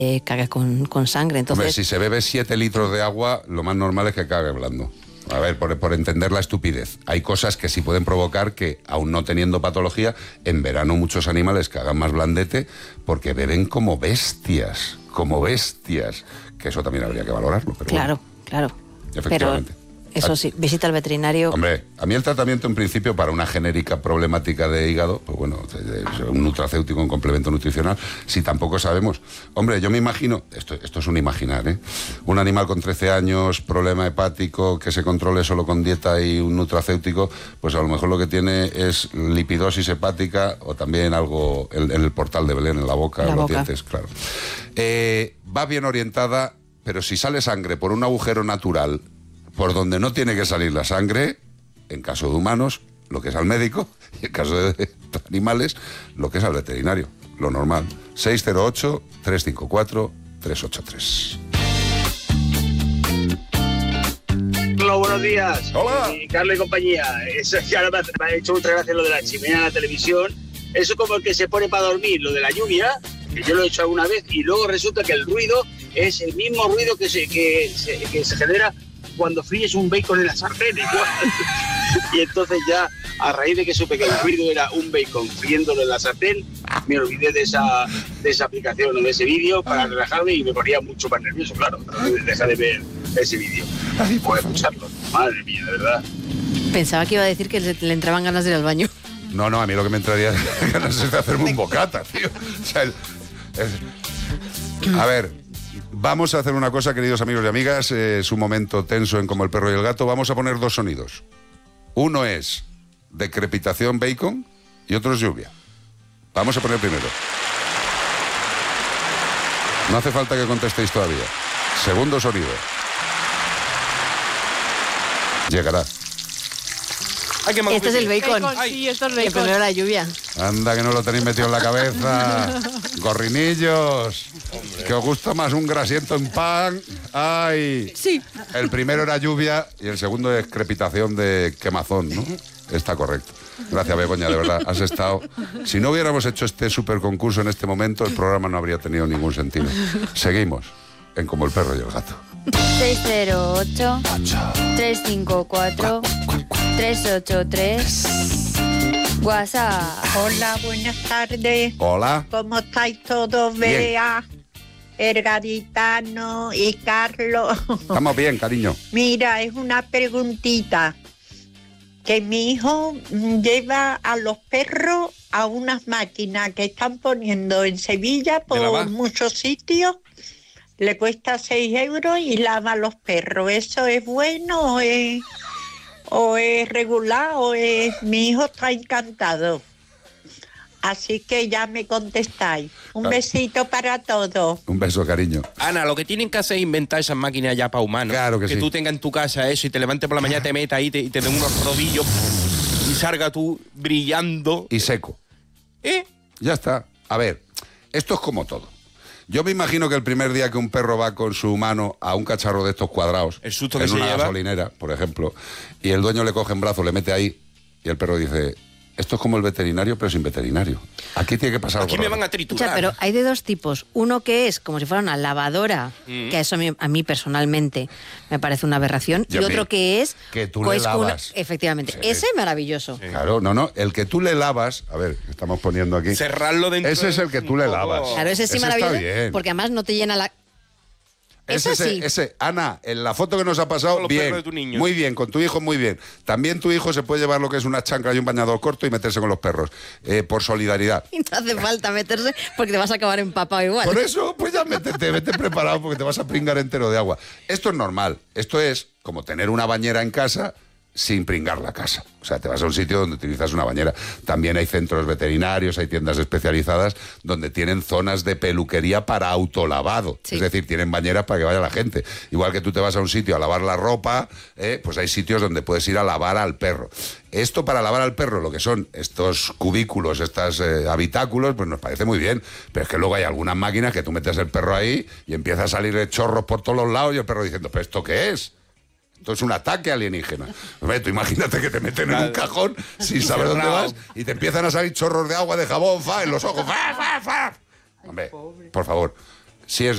caga con sangre. Entonces, hombre, si se bebe 7 litros de agua, lo más normal es que cague blando. A ver, por entender la estupidez. Hay cosas que sí pueden provocar que, aun no teniendo patología, en verano muchos animales cagan más blandete porque beben como bestias. Que eso también habría que valorarlo. Pero claro. Efectivamente. Pero eso sí, visita al veterinario. Hombre, a mí el tratamiento en principio para una genérica problemática de hígado, pues bueno, un nutracéutico, un complemento nutricional, si tampoco sabemos. Hombre, yo me imagino, esto es un imaginar, ¿eh? Un animal con 13 años, problema hepático, que se controle solo con dieta y un nutracéutico, pues a lo mejor lo que tiene es lipidosis hepática o también algo en el portal de Belén, en la boca, los dientes, claro. Va bien orientada, pero si sale sangre por un agujero natural por donde no tiene que salir la sangre, en caso de humanos, lo que es al médico, y en caso de animales, lo que es al veterinario, lo normal. 608-354-383. Hola, buenos días. Hola. Carlos y compañía. Eso es que ahora me ha hecho mucha gracia lo de la chimenea en la televisión. Eso como el que se pone para dormir, lo de la lluvia, que yo lo he hecho alguna vez, y luego resulta que el ruido es el mismo ruido que se genera cuando fríes un bacon en la sartén, igual. Y entonces ya, a raíz de que supe que el ruido era un bacon friéndolo en la sartén, me olvidé de esa aplicación o de ese vídeo para relajarme y me ponía mucho más nervioso, claro. Deja de ver ese vídeo y puedo escucharlo. Madre mía, de verdad. Pensaba que iba a decir que le entraban ganas de ir al baño. No, a mí lo que me entraría ganas es de hacerme un bocata, tío. O sea, a ver, vamos a hacer una cosa, queridos amigos y amigas. Es un momento tenso en Como el perro y el gato. Vamos a poner 2 sonidos. Uno es decrepitación bacon y otro es lluvia. Vamos a poner primero. No hace falta que contestéis todavía. Segundo sonido. Llegará. Este es el bacon. Sí, esto es Y bacon. primero la lluvia. Anda, que no lo tenéis metido en la cabeza. Gorrinillos. Hombre. Que os gusta más un grasiento en pan. ¡Ay! Sí. El primero era lluvia y el segundo es crepitación de quemazón, ¿no? Está correcto. Gracias, Begoña, de verdad. Has estado... Si no hubiéramos hecho este super concurso en este momento, el programa no habría tenido ningún sentido. Seguimos en Como el perro y el gato. 608-354-383. WhatsApp. Hola, buenas tardes. Hola. ¿Cómo estáis todos, Bea, el gaditano y Carlos? Estamos bien, cariño. Mira, es una preguntita. Que mi hijo lleva a los perros a unas máquinas que están poniendo en Sevilla por muchos sitios. Le cuesta 6 euros y lava a los perros. ¿Eso es bueno o es regular o es...? Mi hijo está encantado. Así que ya me contestáis. Un besito para todos. Un beso, cariño. Ana, lo que tienen que hacer es inventar esas máquinas ya para humanos. Claro que sí. tú tengas en tu casa eso y te levantes por la mañana, te metas ahí y te den unos rodillos y salga tú brillando. Y seco. Ya está. A ver, esto es como todo. Yo me imagino que el primer día que un perro va con su mano a un cacharro de estos cuadrados, el susto que en se una lleva, gasolinera, por ejemplo, y el dueño le coge en brazo, le mete ahí, y el perro dice... Esto es como el veterinario, pero sin veterinario. Aquí tiene que pasar algo. Aquí me van a triturar. O sea, pero hay de 2 tipos. Uno que es como si fuera una lavadora, que eso a mí personalmente me parece una aberración. Y otro que es... Que tú le lavas. Efectivamente. Sí. Ese es maravilloso. Sí. Claro, no. El que tú le lavas... A ver, estamos poniendo aquí... Cerrarlo dentro... Ese es el que tú le lavas. Claro, ese sí maravilloso. Está bien. Porque además no te llena la... Ese, Ana, en la foto que nos ha pasado, bien, de tu niño. Muy bien, con tu hijo muy bien. También tu hijo se puede llevar lo que es una chancla y un bañador corto y meterse con los perros, por solidaridad. Y no hace falta meterse porque te vas a acabar empapado igual. Por eso, pues ya vete preparado porque te vas a pringar entero de agua. Esto es normal, esto es como tener una bañera en casa sin pringar la casa. O sea, te vas a un sitio donde utilizas una bañera. También hay centros veterinarios, hay tiendas especializadas donde tienen zonas de peluquería para autolavado. Sí. Es decir, tienen bañeras para que vaya la gente. Igual que tú te vas a un sitio a lavar la ropa, pues hay sitios donde puedes ir a lavar al perro. Esto para lavar al perro, lo que son estos cubículos, estos habitáculos, pues nos parece muy bien. Pero es que luego hay algunas máquinas que tú metes el perro ahí y empieza a salir chorros por todos los lados y el perro diciendo, ¿pero esto qué es? Esto es un ataque alienígena. Hombre, tú imagínate que te meten en un cajón sin saber dónde vas y te empiezan a salir chorros de agua, de jabón, en los ojos. Hombre, por favor, si es